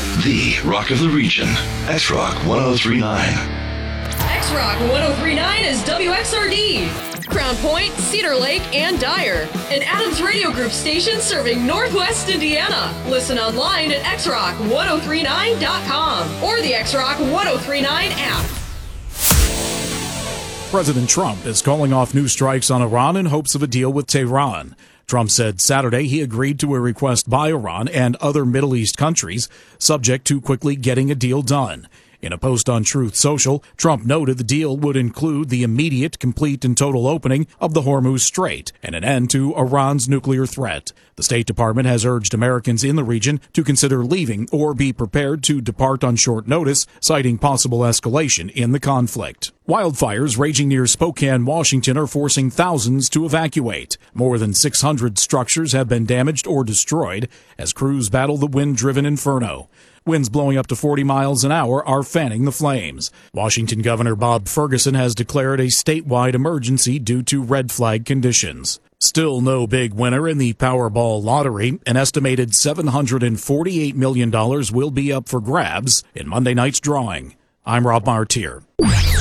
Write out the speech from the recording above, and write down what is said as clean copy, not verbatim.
the rock of the region. X-Rock 1039. X-Rock 1039 is WXRD. Crown Point, Cedar Lake, and Dyer. An Adams Radio Group station serving Northwest Indiana. Listen online at xrock1039.com or the X-Rock 1039 app. President Trump is calling off new strikes on Iran in hopes of a deal with Tehran. Trump said Saturday he agreed to a request by Iran and other Middle East countries, subject to quickly getting a deal done. In a post on Truth Social, Trump noted the deal would include the immediate, complete, and total opening of the Hormuz Strait and an end to Iran's nuclear threat. The State Department has urged Americans in the region to consider leaving or be prepared to depart on short notice, citing possible escalation in the conflict. Wildfires raging near Spokane, Washington are forcing thousands to evacuate. More than 600 structures have been damaged or destroyed as crews battle the wind-driven inferno. Winds blowing up to 40 miles an hour are fanning the flames. Washington Governor Bob Ferguson has declared a statewide emergency due to red flag conditions. Still no big winner in the Powerball lottery. An estimated $748 million will be up for grabs in Monday night's drawing. I'm Rob Martier.